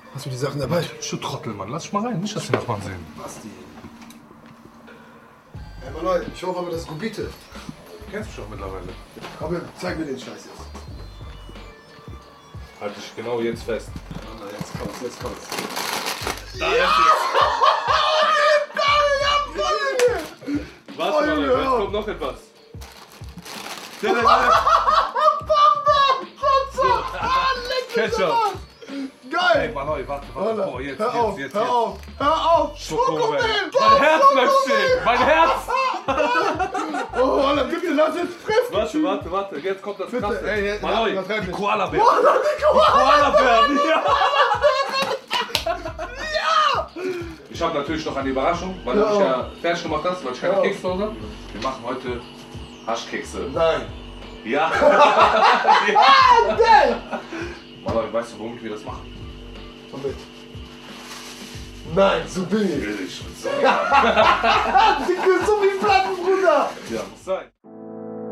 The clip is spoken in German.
Hast du die Sachen dabei? Du Trottel, Mann. Lass dich mal rein. Nicht, dass die Nachbarn sehen. Basti. Hey, Mann, ich hoffe aber, das ist Gubite. Du kennst mich doch mittlerweile. Komm, zeig mir den Scheiß jetzt. Halt dich genau jetzt fest. Jetzt kommt's, jetzt kommt's. Da ist es. Warte mal, jetzt kommt noch etwas. Ketchup. Geil! Ey, Manoi, warte. Oh, jetzt. Hör auf! Schokomel! Mein Herz bleibt stehen! Mein Herz! Oh, Alter, bitte lass es fressen! Warte. Jetzt kommt das Bitte, Krasse. ey, Manoi, übertreib die nicht. Koala-Bären. Die Koala-Bären, ja! Ich habe natürlich noch eine Überraschung, weil du mich ja fertig gemacht hast, weil ich keine Kekse zu Hause habe. Wir machen heute Haschkekse. Nein! Ja! Geil! Manoi, weißt du, womit wir das machen? Womit? Nein, so billig! Billig. So. So